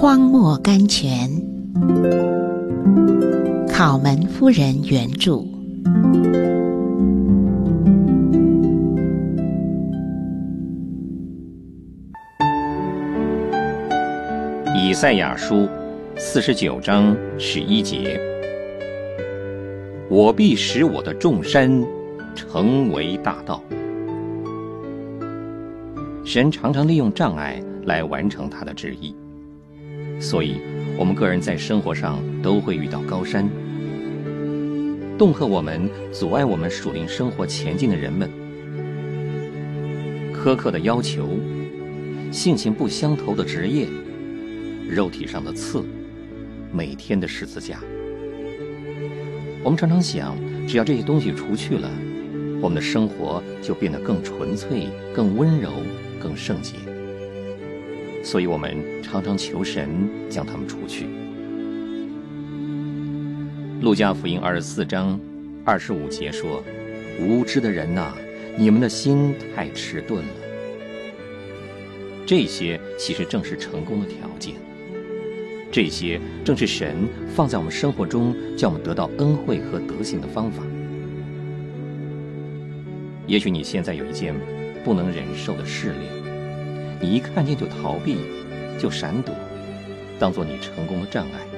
荒漠甘泉，考门夫人原著。 以赛亚书49章11节：我必使我的众山成为大道。神常常利用障碍来完成他的旨意，所以我们个人在生活上都会遇到高山，恫吓我们、阻碍我们属灵生活前进的人们，苛刻的要求、性情不相投的职业、肉体上的刺、每天的十字架。我们常常想，只要这些东西除去了，我们的生活就变得更纯粹、更温柔、更圣洁。所以我们常常求神将它们除去。路加福音24章25节说：无知的人哪，你们的心太迟钝了。这些其实正是成功的条件，这些正是神放在我们生活中叫我们得到恩惠和德行的方法。也许你现在有一件不能忍受的试炼，你一看见就逃避，就闪躲，当作你成功的障碍。